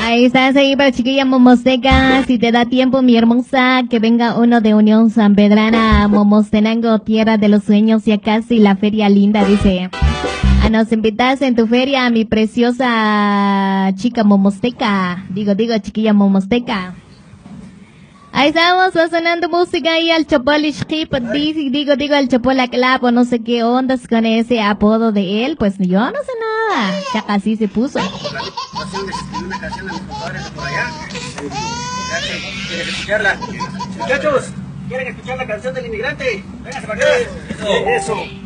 Ahí estás ahí para chiquilla Momosteca. Si te da tiempo, mi hermosa, que venga uno de Unión San Pedrana, Momostenango, tierra de los sueños, y acá sí la feria linda, dice. A nos invitas en tu feria, mi preciosa chica Momosteca. Digo, chiquilla Momosteca. Ahí estamos, va sonando música ahí al Chopolish Hip, digo, al Chopola Clapo, no sé qué ondas con ese apodo de él, pues yo no sé nada, ya casi se puso. Una canción de mis compadres de por allá. ¿Quieren escucharla? Muchachos, ¿quieren escuchar la canción del inmigrante? Vénganse para acá. Eso.